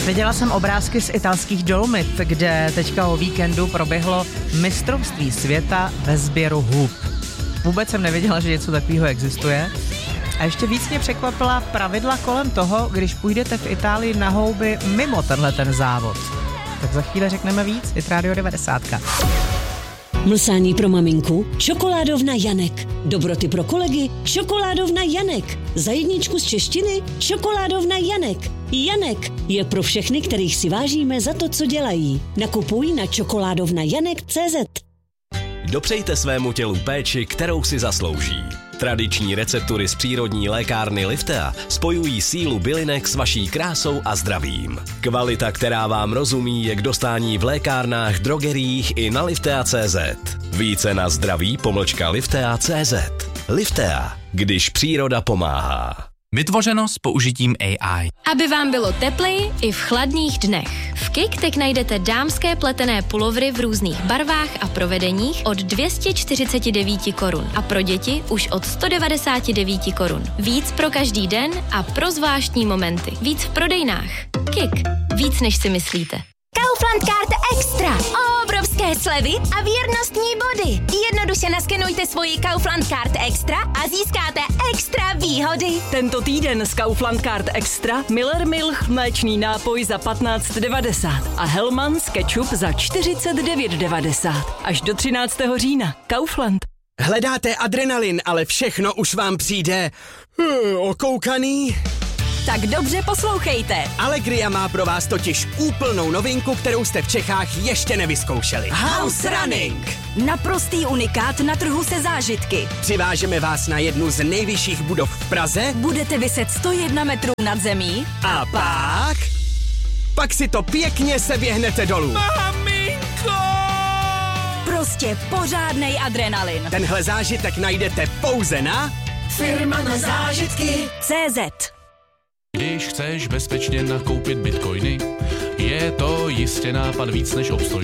Viděla jsem obrázky z italských Dolomit, kde teďka o víkendu proběhlo mistrovství světa ve sběru hub. Vůbec jsem nevěděla, že něco takového existuje. A ještě víc mě překvapila pravidla kolem toho, když půjdete v Itálii na houby mimo ten závod. Tak za chvíli řekneme víc, Hit Radio 90. Mlsání pro maminku? Čokoládovna Janek. Dobroty pro kolegy? Čokoládovna Janek. Za jedničku z češtiny? Čokoládovna Janek. Janek je pro všechny, kterých si vážíme za to, co dělají. Nakupuj na čokoládovnajanek.cz. Dopřejte svému tělu péči, kterou si zaslouží. Tradiční receptury z přírodní lékárny Liftea spojují sílu bylinek s vaší krásou a zdravím. Kvalita, která vám rozumí, je k dostání v lékárnách, drogeriích i na liftea.cz. Více na zdraví-liftea.cz. Liftea, když příroda pomáhá. Vytvořeno s použitím AI. Aby vám bylo tepleji i v chladných dnech. V KIK teď najdete dámské pletené pulovry v různých barvách a provedeních od 249 korun a pro děti už od 199 korun. Víc pro každý den a pro zvláštní momenty. Víc v prodejnách. KIK. Víc, než si myslíte. Kaufland Card Extra. Obrovské slevy a věrnostní body. Jednoduše naskenujte svoji Kaufland Card Extra a získáte extra výhody. Tento týden z Kaufland Card Extra Miller Milch mléčný nápoj za 15,90 a Hellmann's ketchup za 49,90. Až do 13. října. Kaufland. Hledáte adrenalin, ale všechno už vám přijde okoukaný? Tak dobře poslouchejte. Allegria má pro vás totiž úplnou novinku, kterou jste v Čechách ještě nevyzkoušeli. House Running! Naprostý unikát na trhu se zážitky. Přivážeme vás na jednu z nejvyšších budov v Praze. Budete viset 101 metrů nad zemí. A pak si to pěkně seběhnete dolů. Maminko! Prostě pořádnej adrenalin. Tenhle zážitek najdete pouze na Firma na zážitky CZ. Když chceš bezpečně nakoupit bitcoiny, je to jistě nápad víc než obstojný.